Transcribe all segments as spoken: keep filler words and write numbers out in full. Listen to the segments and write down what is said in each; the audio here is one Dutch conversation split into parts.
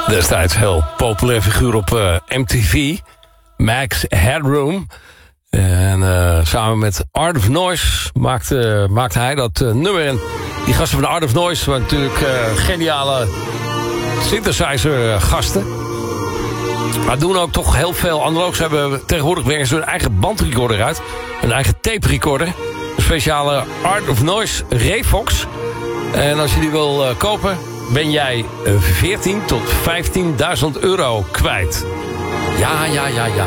Destijds heel populair figuur op uh, M T V. Max Headroom. En uh, samen met Art of Noise maakte, maakte hij dat uh, nummer. En die gasten van Art of Noise waren natuurlijk uh, geniale synthesizer gasten. Maar doen ook toch heel veel analoog. Ze hebben tegenwoordig brengen ze hun eigen bandrecorder uit. Een eigen tape recorder. Een speciale Art of Noise Refox. En als je die wil uh, kopen, ben jij veertien tot vijftienduizend euro kwijt. Ja, ja, ja, ja, ja.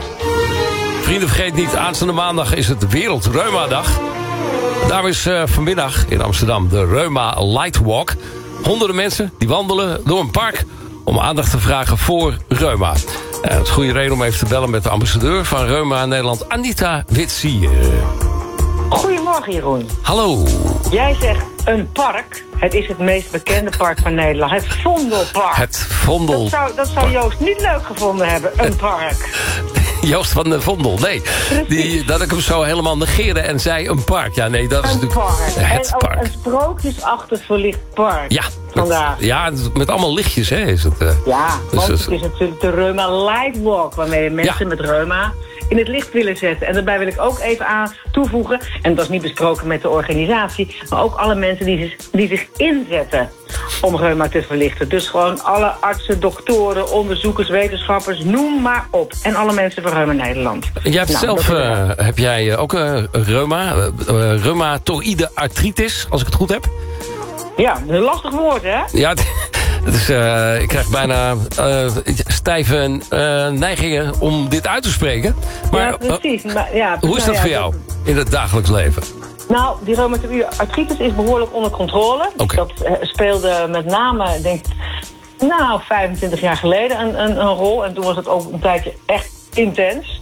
Vrienden, vergeet niet, aanstaande maandag is het Wereld Reuma Dag. Daar is uh, vanmiddag in Amsterdam de Reuma Light Walk. Honderden mensen die wandelen door een park om aandacht te vragen voor reuma. Uh, het is goede reden om even te bellen met de ambassadeur van Reuma Nederland, Anita Witsier. Goedemorgen, Jeroen. Hallo. Jij zegt een park. Het is het meest bekende park van Nederland. Het Vondelpark. Het Vondel. Dat zou, dat zou Joost niet leuk gevonden hebben, een park. Joost van de Vondel, nee. Die, dat ik hem zo helemaal negeerde en zei een park. Ja, nee, dat is een natuurlijk park. het en park. Een sprookjesachtig verlicht park. Ja, vandaag. Met, ja, met allemaal lichtjes, hè, is het. Uh, ja, dus, want dus, het is natuurlijk de Reuma Light Walk, waarmee mensen ja. met reuma in het licht willen zetten. En daarbij wil ik ook even aan toevoegen, en dat is niet besproken met de organisatie, maar ook alle mensen die zich, die zich inzetten om reuma te verlichten. Dus gewoon alle artsen, doktoren, onderzoekers, wetenschappers, noem maar op. En alle mensen van Reuma Nederland. Jij hebt nou, zelf, uh, heb jij uh, ook uh, reuma, uh, reumatoïde artritis, als ik het goed heb? Ja, een lastig woord, hè? Ja, het is, uh, ik krijg bijna uh, stijve uh, neigingen om dit uit te spreken. Maar, ja, precies. Uh, maar, ja, hoe is dat nou, voor ja, jou in het dagelijks leven? Nou, die reumatoïde artritis is behoorlijk onder controle. Okay. Dat uh, speelde met name, denk ik, nou, vijfentwintig jaar geleden een, een, een rol. En toen was het ook een tijdje echt intens.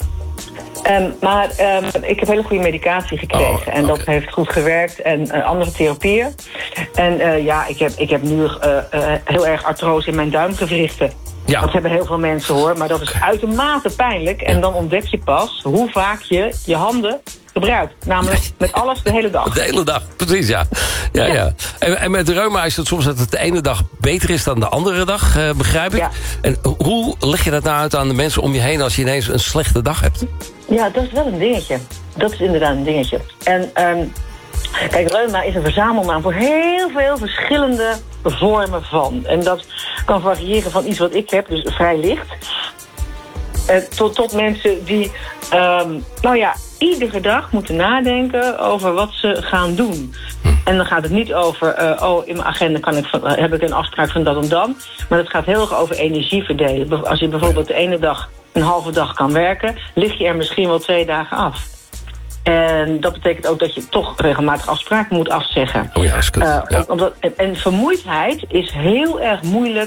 Um, maar um, ik heb hele goede medicatie gekregen. Oh, okay. En dat heeft goed gewerkt. En uh, andere therapieën. En uh, ja, ik heb, ik heb nu uh, uh, heel erg artrose in mijn duimgewrichten. Ja. Dat hebben heel veel mensen, hoor. Maar dat is uitermate pijnlijk. En dan ontdek je pas hoe vaak je je handen gebruikt. Namelijk met alles de hele dag. De hele dag, precies, ja. ja, ja. ja. En, en met reuma is het soms dat het de ene dag beter is dan de andere dag, uh, begrijp ik. Ja. En hoe leg je dat nou uit aan de mensen om je heen als je ineens een slechte dag hebt? Ja, dat is wel een dingetje. Dat is inderdaad een dingetje. En um, kijk, reuma is een verzamelnaam voor heel veel verschillende vormen van. En dat kan variëren van iets wat ik heb, dus vrij licht, uh, tot, tot mensen die, um, nou ja, iedere dag moeten nadenken over wat ze gaan doen. En dan gaat het niet over, uh, oh, in mijn agenda kan ik van, uh, heb ik een afspraak van dat en dan. Maar het gaat heel erg over energie verdelen. Als je bijvoorbeeld de ene dag een halve dag kan werken, lig je er misschien wel twee dagen af. En dat betekent ook dat je toch regelmatig afspraken moet afzeggen. Oh ja, is goed. Uh, ja. Omdat, en, en vermoeidheid is heel erg moeilijk